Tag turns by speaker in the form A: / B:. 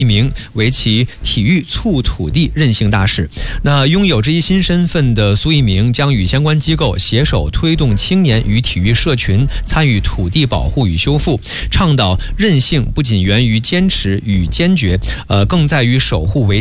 A: 一名为其体育促土地韧性大使。那拥有这一新身份的苏一鸣将与相关机构携手推动青年与体育社群参与土地保护与修复，倡导韧性不仅源于坚持与坚决，更在于守护维